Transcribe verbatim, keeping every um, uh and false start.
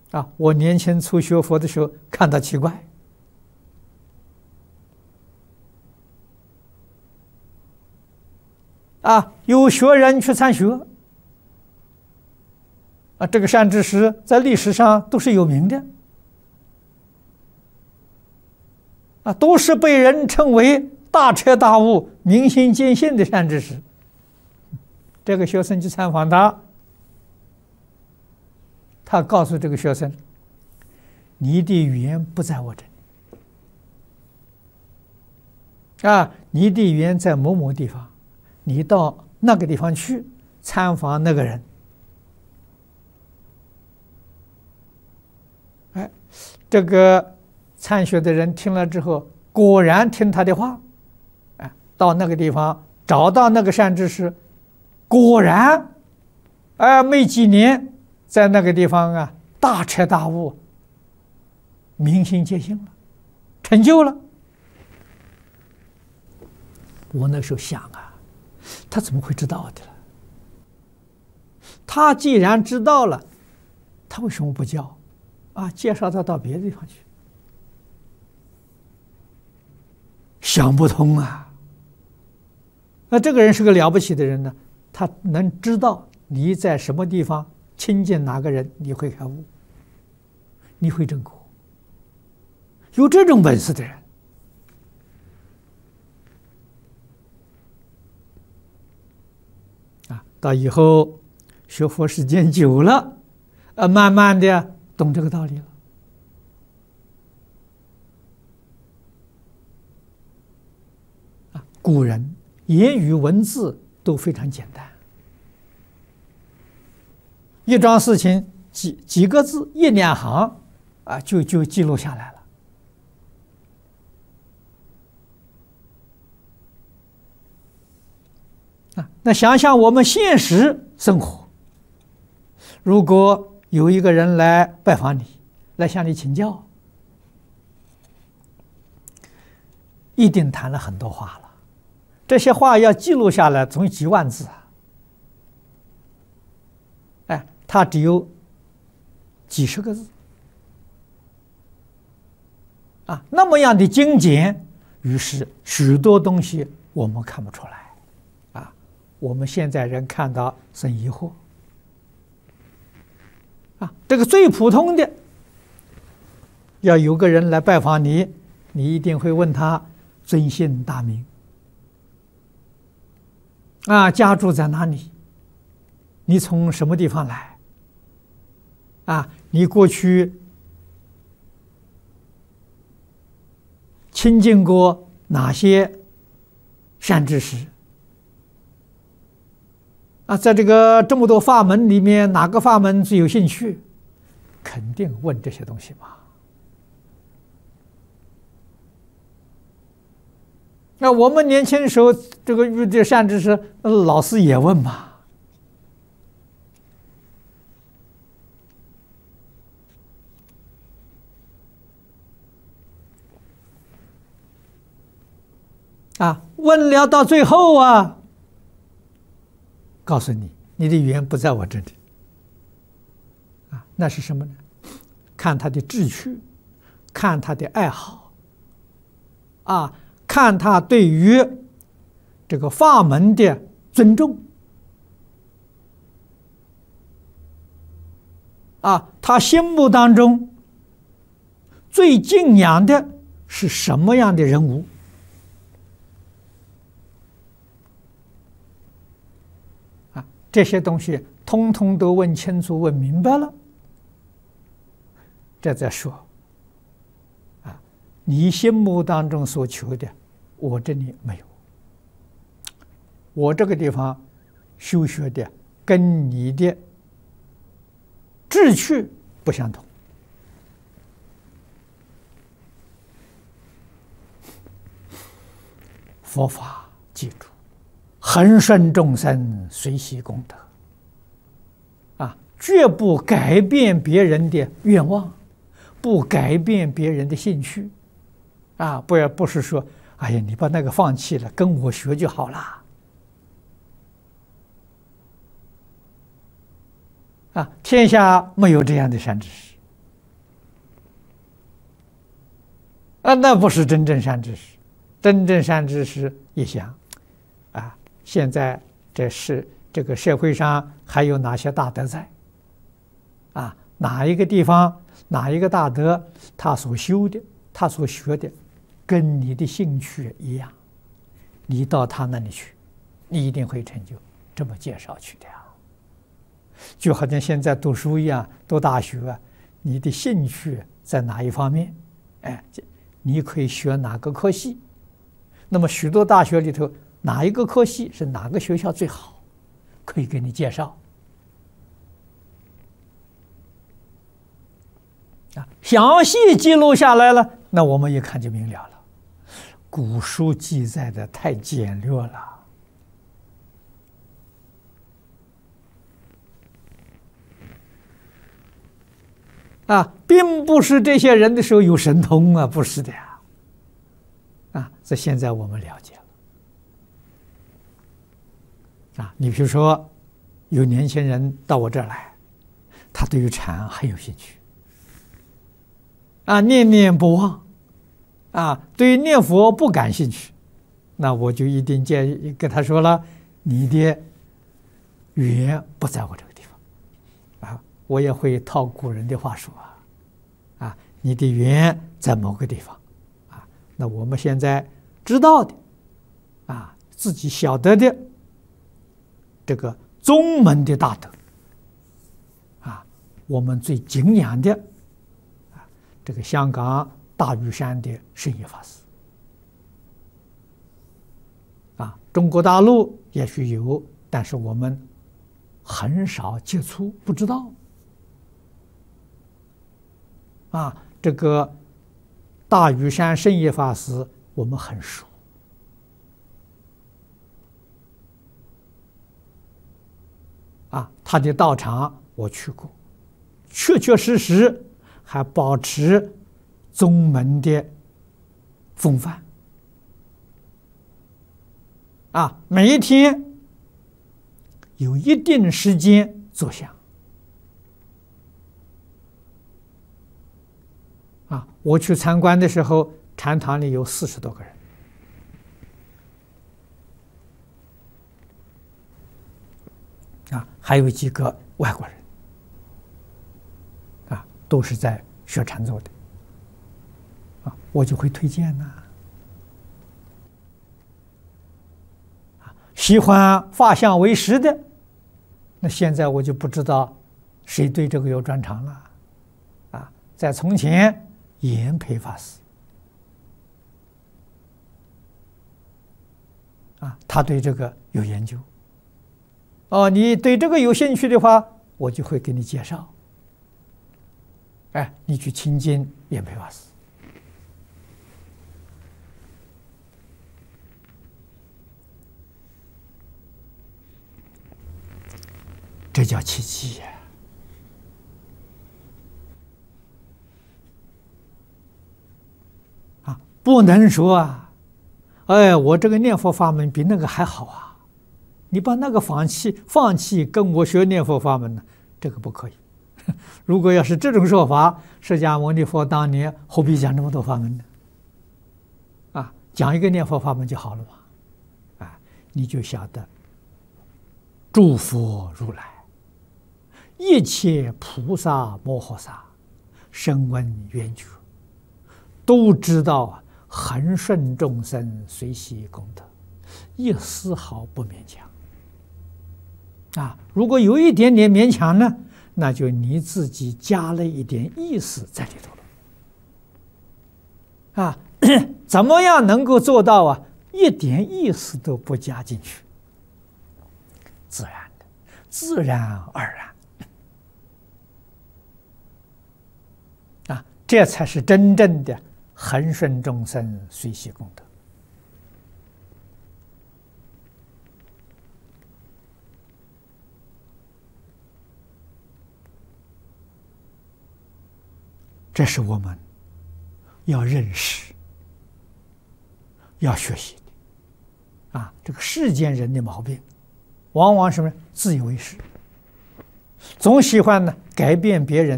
啊，我年轻初学佛的时候看到奇怪，啊，有学人去参学，啊，这个善知识在历史上都是有名的，啊，都是被人称为大彻大悟、明心见性的善知识。这个学生去参访他，他告诉这个学生：“你的缘不在我这里，啊，你的缘在某某地方，你到那个地方去参访那个人。”哎，这个参学的人听了之后，果然听他的话，哎，到那个地方找到那个善知识，果然，哎，没几年，在那个地方啊，大彻大悟，明心见性了，成就了。我那时候想啊，他怎么会知道的了？他既然知道了，他为什么不教？啊，介绍他到别的地方去？想不通啊！那这个人是个了不起的人呢，他能知道你在什么地方亲近哪个人，你会开悟，你会证果。有这种本事的人，啊，到以后学佛时间久了，啊，慢慢的懂这个道理了。啊，古人言语文字都非常简单，一桩事情几几个字一两行啊，就就记录下来了。啊，那想想我们现实生活，如果有一个人来拜访你，来向你请教，一定谈了很多话了，这些话要记录下来，总有几万字啊。哎，他只有几十个字啊，那么样的精简，于是许多东西我们看不出来啊。我们现在人看到生疑惑啊。这个最普通的，要有个人来拜访你，你一定会问他尊姓大名啊，家住在哪里？你从什么地方来？啊，你过去亲近过哪些善知识？啊，在这个这么多法门里面，哪个法门最有兴趣？肯定问这些东西嘛。那我们年轻的时候，这个遇这善知识，老师也问嘛。啊，问了到最后啊，告诉你，你的缘不在我这里。啊，那是什么呢？看他的志趣，看他的爱好，啊，看他对于这个法门的尊重，啊，他心目当中最敬仰的是什么样的人物？啊，这些东西通通都问清楚、问明白了，这再说。啊，你心目当中所求的，我这里没有。我这个地方修学的跟你的志趣不相同。佛法记住，恒顺众生，随喜功德。啊，绝不改变别人的愿望，不改变别人的兴趣。啊，不要不是说，哎呀，你把那个放弃了，跟我学就好了。啊，天下没有这样的善知识。 啊，那不是真正善知识。真正善知识一想，啊，现在这是这个社会上还有哪些大德在？啊，哪一个地方哪一个大德，他所修的，他所学的，跟你的兴趣一样，你到他那里去，你一定会成就。这么介绍去的呀，就好像现在读书一样，读大学啊，你的兴趣在哪一方面？哎，你可以学哪个科系？那么许多大学里头，哪一个科系是哪个学校最好，可以给你介绍。啊，详细记录下来了，那我们一看就明了了。古书记载的太简略了。啊，并不是这些人的时候有神通啊，不是的呀。啊，这现在我们了解了。啊，你比如说，有年轻人到我这儿来，他对于禅很有兴趣。啊，念念不忘。啊，对于念佛不感兴趣，那我就一定建议跟他说了，你的缘不在我这个地方。啊，我也会套古人的话说啊，啊，你的缘在某个地方。啊，那我们现在知道的，啊，自己晓得的，这个宗门的大德，啊，我们最敬仰的，啊，这个香港大屿山的圣严法师，啊，中国大陆也许有，但是我们很少接触，不知道。啊，这个大屿山圣严法师我们很熟。啊，他的道场我去过，确确实实还保持宗门的风范。啊，每一天有一定时间坐香。啊，我去参观的时候，禅堂里有四十多个人。啊，还有几个外国人，啊，都是在学禅坐的，啊，我就会推荐呐。啊，喜欢法相为师的，那现在我就不知道谁对这个有专长了。啊，在从前，严培法师，啊，他对这个有研究。哦，你对这个有兴趣的话，我就会给你介绍。哎，你去亲近严培法师，这叫奇迹呀！啊，不能说啊，哎，我这个念佛法门比那个还好啊。你把那个放弃，放弃跟我学念佛法门呢？这个不可以。如果要是这种说法，释迦牟尼佛当年何必讲这么多法门呢？啊，讲一个念佛法门就好了嘛。啊，你就晓得，诸佛如来，一切菩萨摩诃萨，声闻缘觉，都知道啊，恒顺众生，随喜功德，一丝毫不勉强。啊，如果有一点点勉强呢，那就你自己加了一点意思在里头了。啊，怎么样能够做到啊？一点意思都不加进去，自然的，自然而然。啊，这才是真正的恒顺众生，随喜功德。这是我们要认识、要学习的啊！这个世间人的毛病，往往什么自以为是，总喜欢呢改变别人